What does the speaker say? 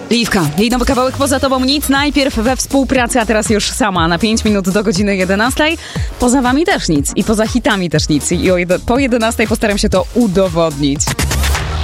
Liwka, jej nowy kawałek Poza tobą nic, najpierw we współpracy, a teraz już sama na 5 minut do godziny 11. Poza wami też nic i poza hitami też nic i po 11 postaram się to udowodnić.